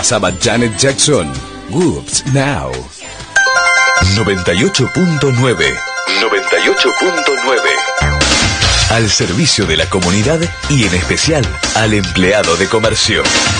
pasaba Janet Jackson. Whoops Now. 98.9. 98.9. Al servicio de la comunidad y en especial al empleado de comercio.